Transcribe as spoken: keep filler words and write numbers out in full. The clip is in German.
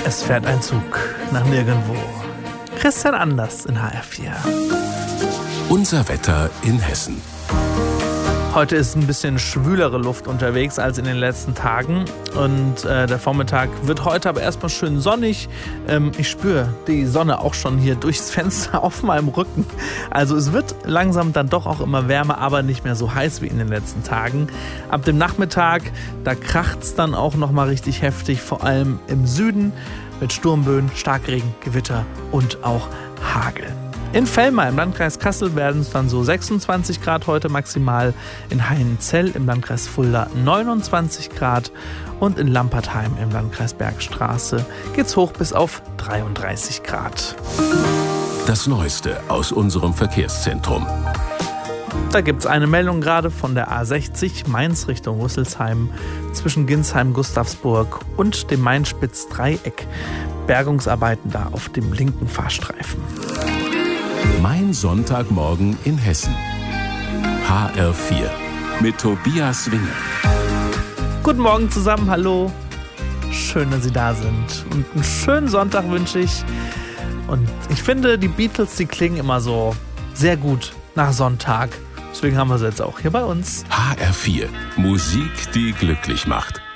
Es fährt ein Zug nach nirgendwo. Christian Anders in H R vier. Unser Wetter in Hessen. Heute ist ein bisschen schwülere Luft unterwegs als in den letzten Tagen und äh, der Vormittag wird heute aber erstmal schön sonnig. Ähm, ich spüre die Sonne auch schon hier durchs Fenster auf meinem Rücken. Also es wird langsam dann doch auch immer wärmer, aber nicht mehr so heiß wie in den letzten Tagen. Ab dem Nachmittag, da kracht es dann auch nochmal richtig heftig, vor allem im Süden mit Sturmböen, Starkregen, Gewitter und auch Hagel. In Vellmar im Landkreis Kassel werden es dann so sechsundzwanzig Grad heute maximal, in Heinzell im Landkreis Fulda neunundzwanzig Grad und in Lampertheim im Landkreis Bergstraße geht's hoch bis auf dreiunddreißig Grad. Das Neueste aus unserem Verkehrszentrum. Da gibt es eine Meldung gerade von der A sechzig Mainz Richtung Rüsselsheim zwischen Ginsheim-Gustavsburg und dem Main-Spitz-Dreieck. Bergungsarbeiten da auf dem linken Fahrstreifen. Mein Sonntagmorgen in Hessen. H R vier mit Tobias Winge. Guten Morgen zusammen, hallo. Schön, dass Sie da sind. Und einen schönen Sonntag wünsche ich. Und ich finde, die Beatles, die klingen immer so sehr gut nach Sonntag. Deswegen haben wir sie jetzt auch hier bei uns. H R vier. Musik, die glücklich macht.